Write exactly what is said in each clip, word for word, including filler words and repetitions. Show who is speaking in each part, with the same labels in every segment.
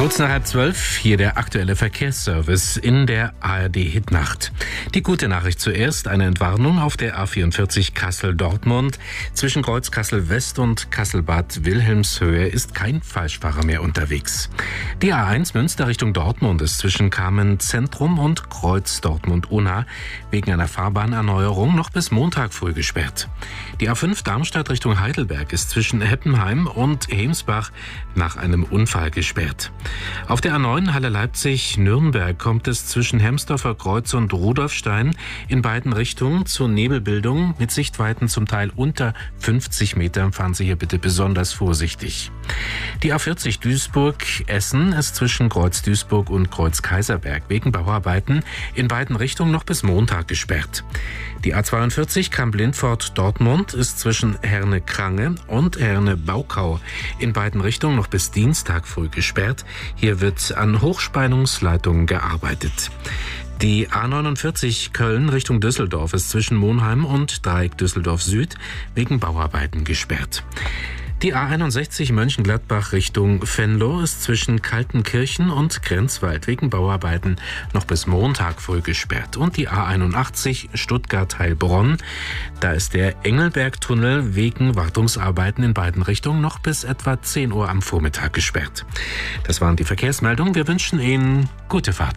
Speaker 1: Kurz nach halb zwölf, hier der aktuelle Verkehrsservice in der A R D-Hitnacht. Die gute Nachricht zuerst, eine Entwarnung auf der A vierundvierzig Kassel-Dortmund. Zwischen Kreuz Kassel-West und Kassel-Bad Wilhelmshöhe ist kein Falschfahrer mehr unterwegs. Die A eins Münster Richtung Dortmund ist zwischen Kamen Zentrum und Kreuz Dortmund-Unna wegen einer Fahrbahnerneuerung noch bis Montag früh gesperrt. Die A fünf Darmstadt Richtung Heidelberg ist zwischen Heppenheim und Hemsbach nach einem Unfall gesperrt. Auf der A neun Halle-Leipzig-Nürnberg kommt es zwischen Hemsdorfer Kreuz und Rudolfstein in beiden Richtungen zur Nebelbildung mit Sichtweiten zum Teil unter fünfzig Metern. Fahren Sie hier bitte besonders vorsichtig. Die A vierzig Duisburg-Essen ist zwischen Kreuz Duisburg und Kreuz Kaiserberg wegen Bauarbeiten in beiden Richtungen noch bis Montag gesperrt. Die A zweiundvierzig Kamp-Lindfort-Dortmund ist zwischen Herne-Krange und Herne-Baukau in beiden Richtungen noch bis Dienstag früh gesperrt. Hier wird an Hochspannungsleitungen gearbeitet. Die A neunundvierzig Köln Richtung Düsseldorf ist zwischen Monheim und Dreieck Düsseldorf Süd wegen Bauarbeiten gesperrt. Die A einundsechzig Mönchengladbach Richtung Venlo ist zwischen Kaltenkirchen und Grenzwald wegen Bauarbeiten noch bis Montag früh gesperrt. Und die A einundachtzig Stuttgart-Heilbronn, da ist der Engelbergtunnel wegen Wartungsarbeiten in beiden Richtungen noch bis etwa zehn Uhr am Vormittag gesperrt. Das waren die Verkehrsmeldungen. Wir wünschen Ihnen gute Fahrt.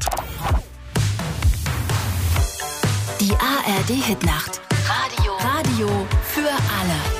Speaker 2: Die A R D-Hitnacht. Radio. Radio für alle.